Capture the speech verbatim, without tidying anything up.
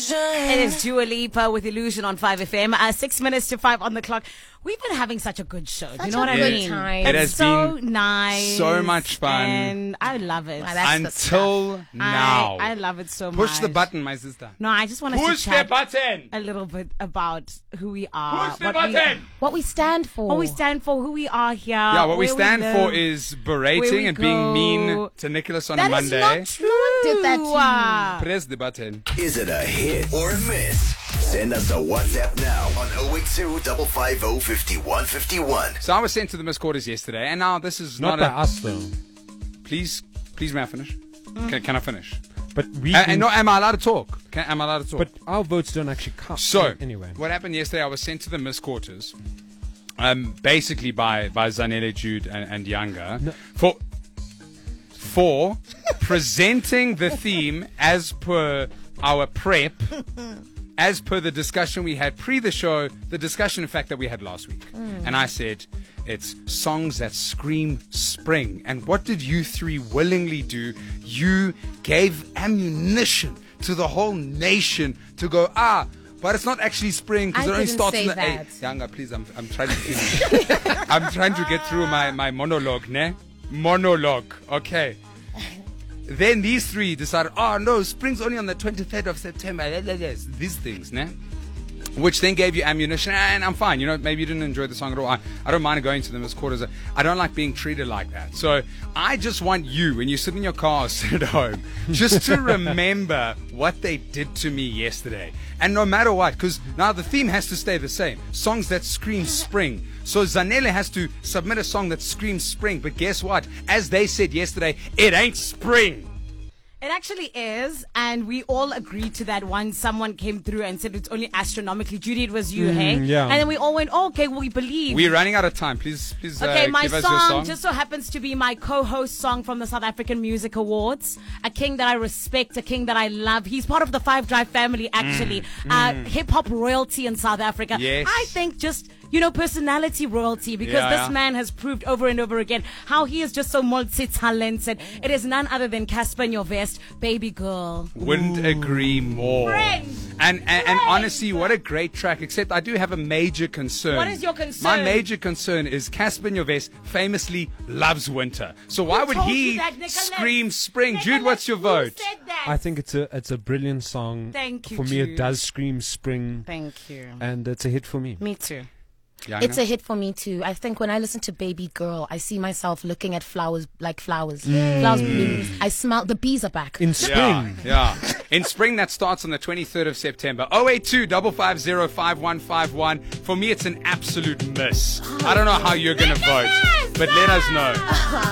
illusion. It is Dua Lipa with Illusion on five F M. Uh, six minutes to five on the clock. We've been having such a good show. Such you know what a I good mean? time. It It's has so been nice. so much fun. And I love it. Wow, that's the Until stuff. now. I, I love it so much. Push the button, my sister. No, I just want us Push to the chat button. a little bit about who we are. Push the what we- button. What we stand for. What we stand for, who we are here. Yeah, what we where stand live. for is Where we berating and being go. mean to Nicholas on That a is Monday. not true. did that to you? Uh, Press the button. Is it a hit or a miss? Send us a WhatsApp now on oh eight zero, five five oh, five one five one. So I was sent to the Miss Quarters yesterday, and now this is Not not, by a... us, though. Please, please may I finish? Mm. Can, can I finish? But we. Uh, can- and no, am I allowed to talk? Can, am I allowed to talk? but our votes don't actually count. So, anyway. what happened yesterday, I was sent to the Miss Quarters, um, basically by, by Zanele, Jude, and, and Younger, No. for, for presenting the theme as per our prep, as per the discussion we had pre the show, the discussion, in fact, that we had last week. And I said, it's songs that scream spring. And what did you three willingly do? You gave ammunition to the whole nation to go, ah, but it's not actually spring because I it only didn't starts say in the that. eighth. Younger, please, I'm, I'm trying to finish. I'm trying to get through my, my monologue, ne? Monologue, okay. Then these three decided, oh no, spring's only on the twenty-third of September. These things, ne? Which then gave you ammunition, and I'm fine. You know, maybe you didn't enjoy the song at all. I, I don't mind going to them as quarters. I don't like being treated like that. So I just want you, when you sit in your car or sit at home, just to remember what they did to me yesterday. And no matter what, because now the theme has to stay the same. Songs that scream spring. So Zanele has to submit a song that screams spring. But guess what? As they said yesterday, it ain't spring. It actually is, and we all agreed to that once someone came through and said it's only astronomically. Judy, it was you, hey? yeah. And then we all went, oh, okay, well, we believe. We're running out of time. Please, please Okay, uh, my give us song, your song. just so happens to be my co-host song from the South African Music Awards. A king that I respect, a king that I love. He's part of the Five Drive family, actually. Uh, hip-hop royalty in South Africa. Yes. I think just, you know, personality royalty, because Yeah, this yeah. man has proved over and over again how he is just so multi-talented. It is none other than Casper Nyovest, Baby Girl. Wouldn't agree more. Friend. And, and, and Friend. honestly, what a great track, except I do have a major concern. What is your concern? My major concern is Casper Nyovest famously loves winter. So why Who would told he you that, Nicholas? scream spring? Nicholas, Jude, what's your who vote? said that? I think it's a it's a brilliant song. Thank you, For me, Jude. it does scream spring, Thank you. and it's a hit for me. Me too. Younger? It's a hit for me too. I think when I listen to Baby Girl, I see myself looking at flowers like flowers. Flowers bloom. I smell the bees are back. In Yeah, spring. yeah. In spring, that starts on the twenty-third of September. oh eight two, five five zero, five one five one. For me, it's an absolute miss. I don't know how you're going to vote, but let us know.